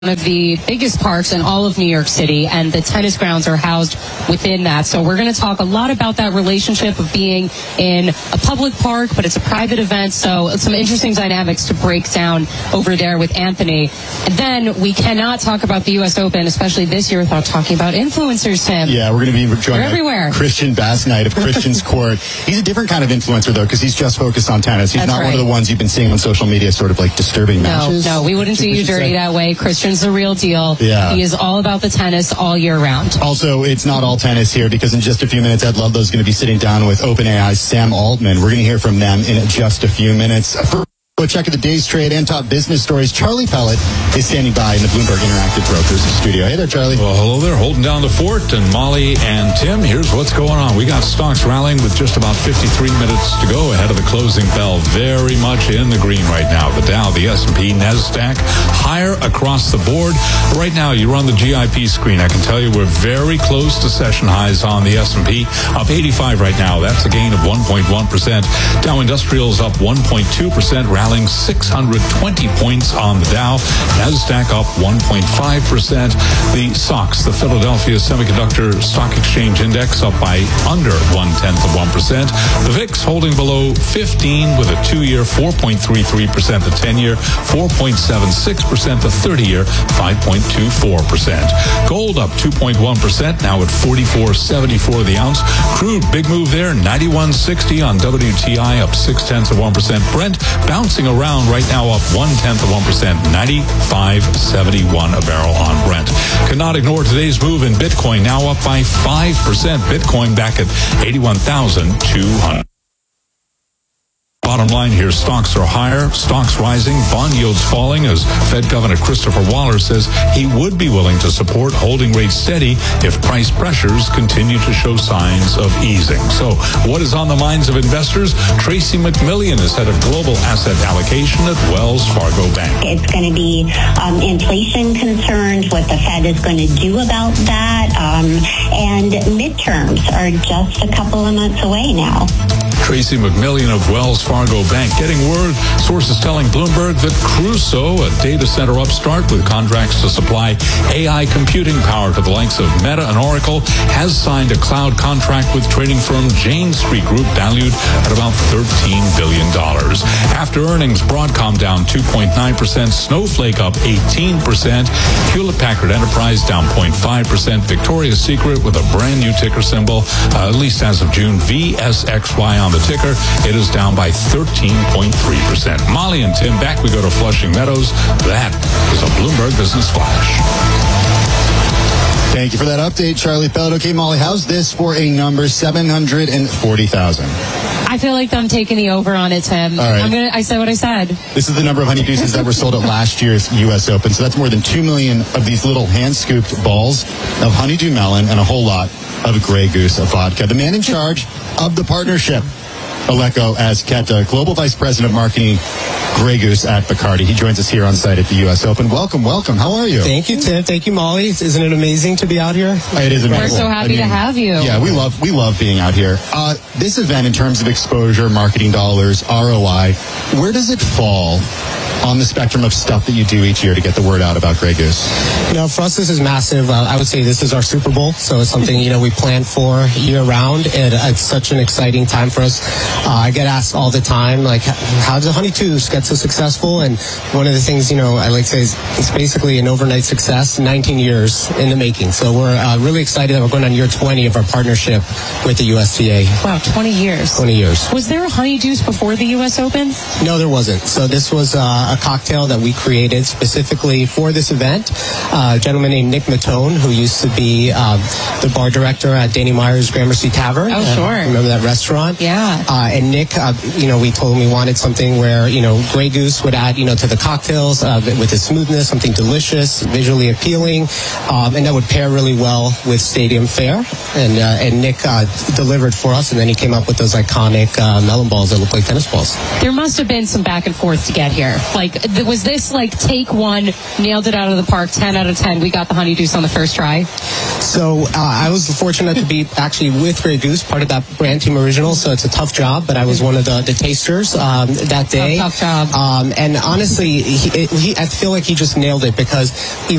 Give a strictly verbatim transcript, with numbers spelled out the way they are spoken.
one of the biggest parks in all of New York City, and the tennis grounds are housed within that. So we're going to talk a lot about that relationship of being in a public park, but it's a private event. So some interesting dynamics to break down over there with Anthony. And then we cannot talk about the U S Open, especially this year, without talking about influencers, Tim. Yeah, we're going to be joined by Christian Bass Knight of Christian's Court. He's a different kind of influencer, though, because he's just focused on tennis. He's That's not right. one of the ones you've been seeing on social media sort of like disturbing no, matches. No, we wouldn't do you dirty say. that way. Christian's the real deal. Yeah. He is all about the tennis all year round. Also, it's not all tennis here, because in just a few minutes, Ed Ludlow is going to be sitting down with OpenAI's Sam Altman. We're going to hear from them in just a few minutes. For a check of the day's trade and top business stories, Charlie Pellet is standing by in the Bloomberg Interactive Brokers studio. Hey there, Charlie. Well, hello there. Holding down the fort. And Molly and Tim, here's what's going on. We got stocks rallying with just about fifty-three minutes to go ahead of the closing bell. Very much in the green right now. The Dow, the S and P, NASDAQ, higher across the board. Right now, you run the G I P screen. I can tell you we're very close to session highs on the S and P. Up eighty-five right now. That's a gain of one point one percent. Dow Industrials up one point two percent, rallying six hundred twenty points on the Dow. NASDAQ up one point five percent. The S O X, the Philadelphia Semiconductor Stock Exchange Index, up by under one-tenth of one percent. The V I X holding below fifteen with a two-year four point three three percent. The ten-year four point seven six percent. The thirty-year five point two four percent. Gold up two point one percent, now at forty-four seventy-four the ounce. Crude, big move there, ninety-one sixty on W T I, up six-tenths of one percent. Brent bouncing around right now, up one-tenth of one percent, ninety-five seventy-one a barrel on Brent. Cannot ignore today's move in Bitcoin, now up by five percent. Bitcoin back at eighty-one thousand two hundred. Bottom line here, stocks are higher, stocks rising, bond yields falling, as Fed Governor Christopher Waller says he would be willing to support holding rates steady if price pressures continue to show signs of easing. So what is on the minds of investors? Tracy McMillian is head of global asset allocation at Wells Fargo Bank. It's going to be um, inflation concerns, what the Fed is going to do about that, um, and midterms are just a couple of months away now. Tracy McMillian of Wells Fargo Bank getting word. Sources telling Bloomberg that Crusoe, a data center upstart with contracts to supply A I computing power to the likes of Meta and Oracle, has signed a cloud contract with trading firm Jane Street Group, valued at about thirteen billion dollars. After earnings, Broadcom down two point nine percent, Snowflake up eighteen percent, Hewlett-Packard Enterprise down zero point five percent, Victoria's Secret with a brand new ticker symbol, uh, at least as of June, V S X Y on the ticker. It is down by thirteen point three percent. Molly and Tim, back we go to Flushing Meadows. That is a Bloomberg Business Flash. Thank you for that update, Charlie Pellet. Okay, Molly, how's this for a number? seven hundred forty thousand. I feel like I'm taking the over on it, Tim. All right. I'm gonna, I said what I said. This is the number of honeydews that were sold at last year's U S Open. So that's more than two million of these little hand-scooped balls of honeydew melon and a whole lot of Grey Goose vodka. The man in charge of the partnership, Aleko Azqueta, Global Vice President of Marketing, Grey Goose at Bacardi. He joins us here on site at the U S Open. Welcome, welcome. How are you? Thank you, Tim. Thank you, Molly. Isn't it amazing to be out here? It is amazing. We're so happy I mean, to have you. Yeah, we love we love being out here. Uh, this event, in terms of exposure, marketing dollars, R O I, where does it fall on the spectrum of stuff that you do each year to get the word out about Grey Goose? You know, for us, this is massive. Uh, I would say this is our Super Bowl, so it's something, you know, we plan for year round, and it's such an exciting time for us. Uh, I get asked all the time, like, how does honeydews get so successful? And one of the things, you know, I like to say is it's basically an overnight success, nineteen years in the making. So we're uh, really excited that we're going on year twenty of our partnership with the U S D A. Wow, twenty years. twenty years. Was there a honeydews before the U S Open? No, there wasn't. So this was uh, a cocktail that we created specifically for this event. Uh, a gentleman named Nick Matone, who used to be uh, the bar director at Danny Meyer's Gramercy Tavern. Oh, sure. Uh, remember that restaurant? Yeah. Uh, and Nick, uh, you know, we told him we wanted something where, you know, Grey Goose would add, you know, to the cocktails uh, with its smoothness, something delicious, visually appealing, um, and that would pair really well with Stadium Fare. And uh, and Nick uh, delivered for us, and then he came up with those iconic uh, melon balls that look like tennis balls. There must have been some back and forth to get here. Like, Like, th- was this like take one, nailed it out of the park, ten out of ten? We got the Honeydeuce on the first try. So uh, I was fortunate to be actually with Grey Goose, part of that brand team original. So it's a tough job, but I was one of the, the tasters um, that day. Tough, tough job. Um, and honestly, he, he, I feel like he just nailed it because he